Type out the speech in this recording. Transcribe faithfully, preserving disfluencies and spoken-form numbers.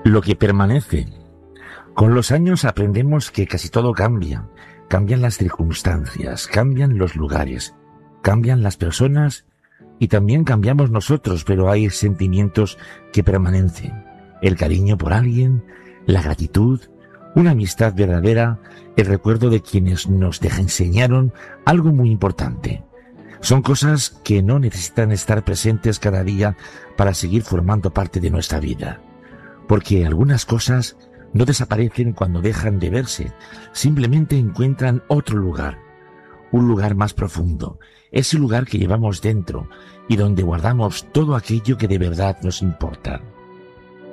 Lo que permanece. Con los años aprendemos que casi todo cambia. Cambian las circunstancias, cambian los lugares, cambian las personas y también cambiamos nosotros, pero hay sentimientos que permanecen. El cariño por alguien, la gratitud, una amistad verdadera, el recuerdo de quienes nos enseñaron algo muy importante. Son cosas que no necesitan estar presentes cada día para seguir formando parte de nuestra vida. Porque algunas cosas no desaparecen cuando dejan de verse, simplemente encuentran otro lugar, un lugar más profundo, ese lugar que llevamos dentro y donde guardamos todo aquello que de verdad nos importa.